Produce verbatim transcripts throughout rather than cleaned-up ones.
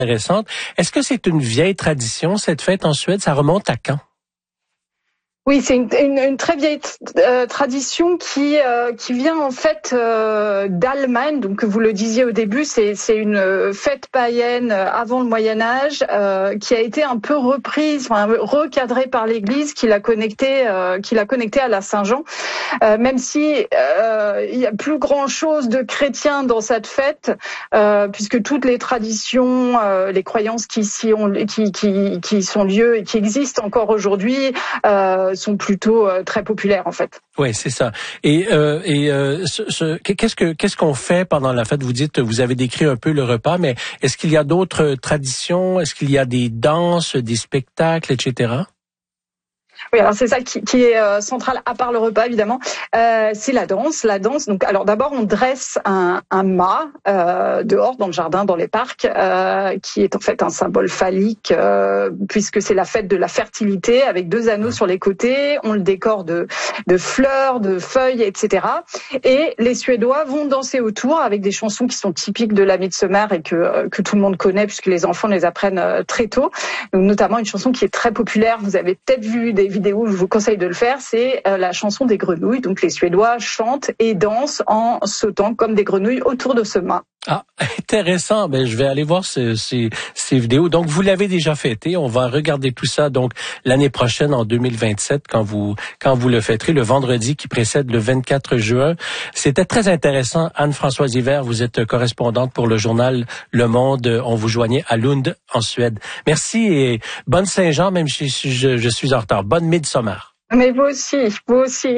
intéressante. Est-ce que c'est une vieille tradition, cette fête en Suède? Ça remonte à quand? Oui, c'est une, une, une très vieille euh, tradition qui euh, qui vient en fait euh, d'Allemagne. Donc, vous le disiez au début, c'est c'est une fête païenne avant le Moyen Âge euh, qui a été un peu reprise, enfin recadrée par l'Église, qui l'a connectée euh, qui l'a connectée à la Saint-Jean. Euh, même si euh, il y a plus grand chose de chrétien dans cette fête, euh, puisque toutes les traditions, euh, les croyances qui s'y ont, qui qui qui sont lieu et qui existent encore aujourd'hui. Euh, sont plutôt euh, très populaires en fait. Oui, c'est ça. Et euh, et euh, ce, ce, qu'est-ce que qu'est-ce qu'on fait pendant la fête? Vous dites, vous avez décrit un peu le repas, mais est-ce qu'il y a d'autres traditions? Est-ce qu'il y a des danses, des spectacles, et cetera? Oui, alors c'est ça qui, qui est euh, central, à part le repas évidemment. Euh, c'est la danse, la danse. Donc, alors d'abord on dresse un, un mât euh, dehors dans le jardin, dans les parcs, euh, qui est en fait un symbole phallique euh, puisque c'est la fête de la fertilité avec deux anneaux sur les côtés. On le décore de de fleurs, de feuilles, et cetera. Et les Suédois vont danser autour avec des chansons qui sont typiques de la Midsommar et que euh, que tout le monde connaît puisque les enfants les apprennent euh, très tôt. Donc, notamment une chanson qui est très populaire. Vous avez peut-être vu des vidéo, je vous conseille de le faire, c'est euh, la chanson des grenouilles. Donc les Suédois chantent et dansent en sautant comme des grenouilles autour de ce mât. Ah, intéressant. Ben, je vais aller voir ce, ces, ces vidéos. Donc, vous l'avez déjà fêté. On va regarder tout ça, donc, l'année prochaine, en deux mille vingt-sept, quand vous, quand vous le fêterez, le vendredi qui précède le vingt-quatre juin. C'était très intéressant. Anne-Françoise Hiver, vous êtes correspondante pour le journal Le Monde. On vous joignait à Lund, en Suède. Merci et bonne Saint-Jean, même si je, je suis en retard. Bonne Midsommar. Mais vous aussi, vous aussi.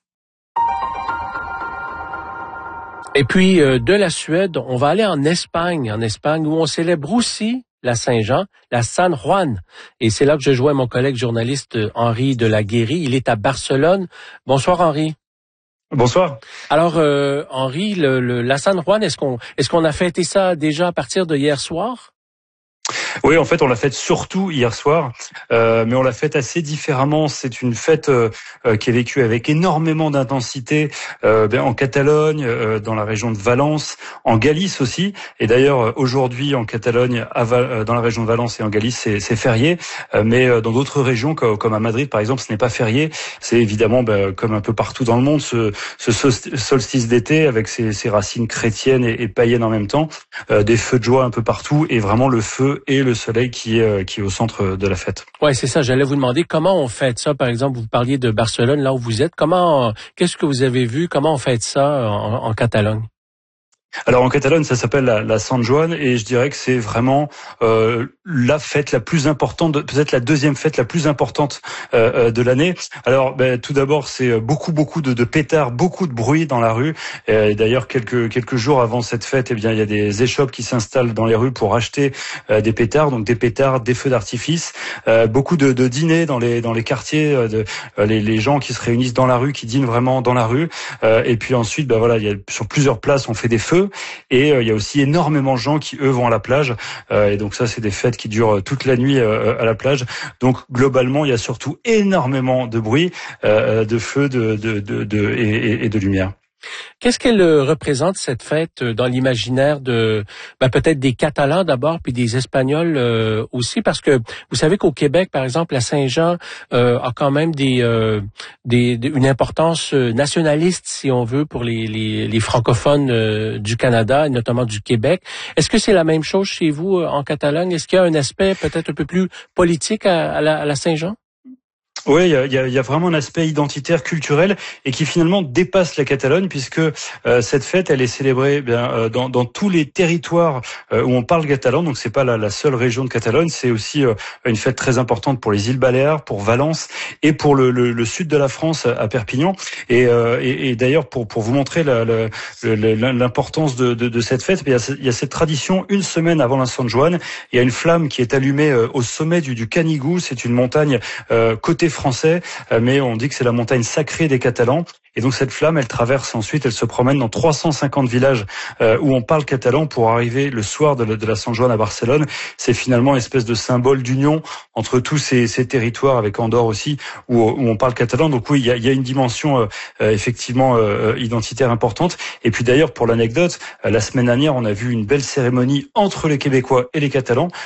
Et puis, euh, de la Suède, on va aller en Espagne, en Espagne, où on célèbre aussi la Saint-Jean, la San Juan. Et c'est là que je joins mon collègue journaliste Henri de la Guéry. Il est à Barcelone. Bonsoir, Henri. Bonsoir. Alors, euh, Henri, le, le, la San Juan, est-ce qu'on, est-ce qu'on a fêté ça déjà à partir de hier soir? Oui, en fait, on l'a faite surtout hier soir, euh, mais on l'a faite assez différemment. C'est une fête euh, qui est vécue avec énormément d'intensité euh, en Catalogne, euh, dans la région de Valence, en Galice aussi. Et d'ailleurs, aujourd'hui, en Catalogne, à Val- dans la région de Valence et en Galice, c'est, c'est férié. Euh, mais dans d'autres régions, comme à Madrid, par exemple, ce n'est pas férié. C'est évidemment, ben, comme un peu partout dans le monde, ce, ce solstice d'été avec ses, ses racines chrétiennes et, et païennes en même temps, euh, des feux de joie un peu partout, et vraiment le feu et le soleil qui est qui est au centre de la fête. Ouais, c'est ça. J'allais vous demander comment on fête ça. Par exemple, vous parliez de Barcelone, là où vous êtes. Comment, qu'est-ce que vous avez vu? Comment on fête ça en, en Catalogne? Alors en Catalogne, ça s'appelle la, la Sant Joan et je dirais que c'est vraiment euh, la fête la plus importante, peut-être la deuxième fête la plus importante euh, de l'année. Alors ben, tout d'abord, c'est beaucoup beaucoup de, de pétards, beaucoup de bruit dans la rue. Et d'ailleurs, quelques quelques jours avant cette fête, eh bien il y a des échoppes qui s'installent dans les rues pour acheter euh, des pétards, donc des pétards, des feux d'artifice, euh, beaucoup de, de dîners dans les dans les quartiers, euh, de, euh, les, les gens qui se réunissent dans la rue, qui dînent vraiment dans la rue. Euh, et puis ensuite, ben voilà, il y a sur plusieurs places, on fait des feux. Et euh, il y a aussi énormément de gens qui, eux, vont à la plage. Euh, et donc ça, c'est des fêtes qui durent toute la nuit euh, à la plage. Donc globalement, il y a surtout énormément de bruit, euh, de feux de, de, de, de, et, et de lumière. Qu'est-ce qu'elle représente, cette fête, dans l'imaginaire de ben, peut-être des Catalans d'abord, puis des Espagnols euh, aussi? Parce que vous savez qu'au Québec, par exemple, la Saint-Jean euh, a quand même des, euh, des, des une importance nationaliste, si on veut, pour les, les, les francophones euh, du Canada, et notamment du Québec. Est-ce que c'est la même chose chez vous en Catalogne? Est-ce qu'il y a un aspect peut-être un peu plus politique à, à la, à la Saint-Jean? Oui, il y a, il y a vraiment un aspect identitaire, culturel, et qui finalement dépasse la Catalogne, puisque euh, cette fête, elle est célébrée bien euh, dans, dans tous les territoires euh, où on parle catalan. Donc c'est pas la, la seule région de Catalogne, c'est aussi euh, une fête très importante pour les îles Baléares, pour Valence et pour le, le, le sud de la France à Perpignan. Et, euh, et, et d'ailleurs, pour pour vous montrer la, la, la, l'importance de, de, de cette fête, il y, a, il y a cette tradition une semaine avant la Sant Joan. Il y a une flamme qui est allumée euh, au sommet du, du Canigou. C'est une montagne euh, côté français, mais on dit que c'est la montagne sacrée des Catalans. Et donc cette flamme, elle traverse ensuite, elle se promène dans trois cent cinquante villages euh, où on parle catalan pour arriver le soir de la, de la Sant Joan à Barcelone. C'est finalement une espèce de symbole d'union entre tous ces, ces territoires, avec Andorre aussi, où, où on parle catalan. Donc oui, il y a, il y a une dimension euh, euh, effectivement euh, identitaire importante. Et puis d'ailleurs, pour l'anecdote, euh, la semaine dernière, on a vu une belle cérémonie entre les Québécois et les Catalans,